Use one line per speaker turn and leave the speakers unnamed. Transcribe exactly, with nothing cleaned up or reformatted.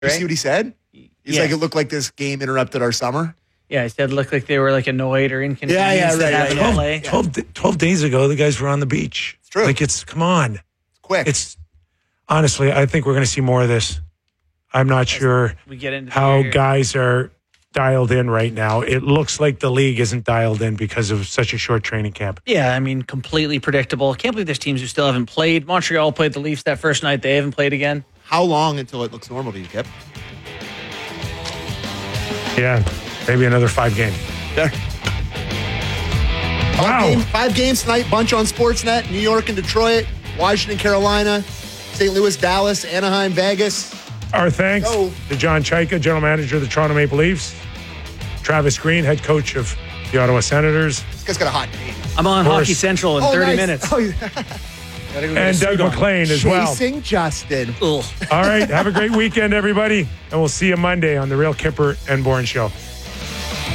You see what he said? He's
yes.
like, it looked like this game interrupted our summer.
Yeah, he said it looked like they were like annoyed or inconvenienced.
Yeah, yeah, right,
that
right,
happened
yeah.
to play.
twelve, twelve days ago, the guys were on the beach.
It's true.
Like, it's, come on.
It's quick.
It's, honestly, I think we're going to see more of this. I'm not sure
we get into
how
the
guys are dialed in right now. It looks like the league isn't dialed in because of such a short training camp.
Yeah, I mean, completely predictable. Can't believe there's teams who still haven't played. Montreal played the Leafs that first night. They haven't played again.
How long until it looks normal to you, Kip?
Yeah, maybe another five game.
There.
Wow.
Five, game, five games tonight, bunch on Sportsnet. New York and Detroit, Washington, Carolina, Saint Louis, Dallas, Anaheim, Vegas.
Our thanks
Go.
to John Chaika, General Manager of the Toronto Maple Leafs. Travis Green, Head Coach of the Ottawa Senators.
This guy's got a hot name.
I'm on
course.
Hockey Central in
Oh,
thirty
nice.
minutes.
Oh, yeah.
Gotta go get
And
a
Doug
suit on.
McLean as well.
Chasing Justin.
Ugh.
All right, have a great weekend, everybody. And we'll see you Monday on The Real Kipper and Bourne Show.